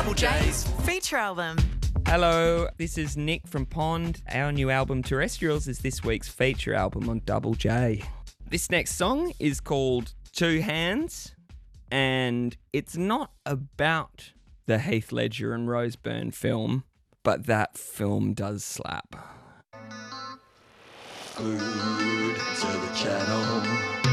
Double J's Feature album. Hello, this is Nick from Pond. Our new album, Terrestrials, is this week's feature album on Double J. This next song is called Two Hands, and it's not about the Heath Ledger and Rose Byrne film, but that film does slap. Glued to the channel.